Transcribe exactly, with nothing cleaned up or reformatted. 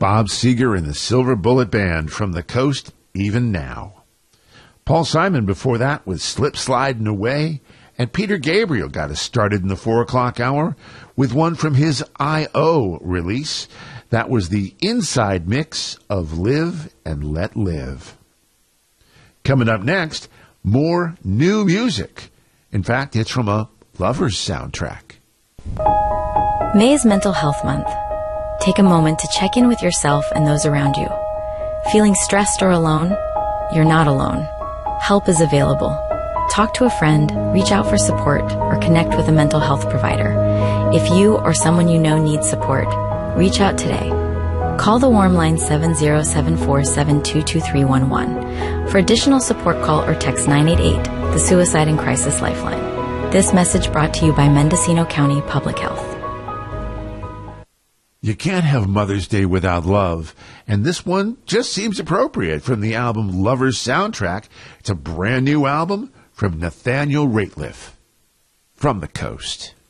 Bob Seger and the Silver Bullet Band, From the Coast, Even Now. Paul Simon before that with Slip Sliding Away, and Peter Gabriel got us started in the four o'clock hour with one from his I O release. That was the inside mix of Live and Let Live. Coming up next, more new music. In fact, it's from a Lovers soundtrack. May is Mental Health Month. Take a moment to check in with yourself and those around you. Feeling stressed or alone? You're not alone. Help is available. Talk to a friend, reach out for support, or connect with a mental health provider. If you or someone you know needs support, reach out today. Call the Warm Line seven zero seven four seven two two three one one. For additional support, call or text nine eight eight, the Suicide and Crisis Lifeline. This message brought to you by Mendocino County Public Health. You can't have Mother's Day without love, and this one just seems appropriate from the album Lovers Soundtrack. It's a brand new album from Nathaniel Rateliff, From the Coast.